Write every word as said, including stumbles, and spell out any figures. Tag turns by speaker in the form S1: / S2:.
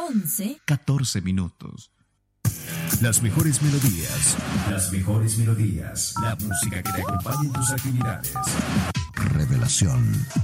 S1: once,
S2: catorce minutos. Las mejores melodías. Las mejores melodías. La música que te acompañe en tus actividades. Revelación.